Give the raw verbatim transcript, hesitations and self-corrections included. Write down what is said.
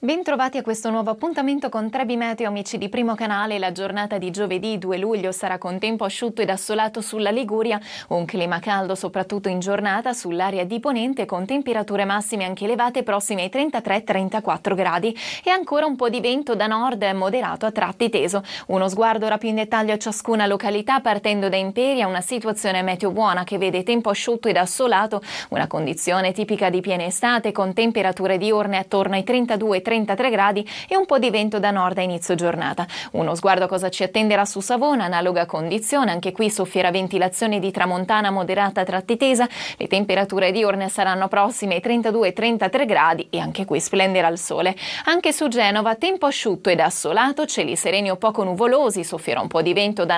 Bentrovati a questo nuovo appuntamento con Trebi Meteo, amici di Primo Canale. La giornata di giovedì due luglio sarà con tempo asciutto ed assolato sulla Liguria, un clima caldo soprattutto in giornata sull'area di Ponente, con temperature massime anche elevate prossime ai trentatré trentaquattro gradi e ancora un po' di vento da nord moderato a tratti teso. Uno sguardo ora più in dettaglio a ciascuna località, partendo da Imperia, una situazione meteo buona che vede tempo asciutto ed assolato, una condizione tipica di piena estate con temperature diurne attorno ai trentadue trentatré gradi e un po' di vento da nord a inizio giornata. Uno sguardo a cosa ci attenderà su Savona, analoga condizione, anche qui soffierà ventilazione di tramontana moderata a tratti tesa, le temperature diurne saranno prossime ai trentadue trentatré gradi e anche qui splenderà il sole. Anche su Genova tempo asciutto ed assolato, cieli sereni o poco nuvolosi, soffierà un po' di vento da